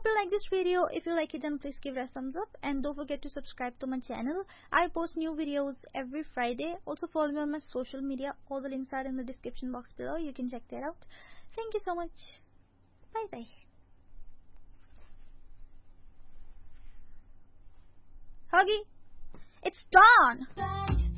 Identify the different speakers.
Speaker 1: you like this video. If you like it, then please give it a thumbs up. And don't forget to subscribe to my channel. I post new videos every Friday. Also follow me on my social media. All the links are in the description box below. You can check that out. Thank you so much. Bye bye. Huggy, it's dawn.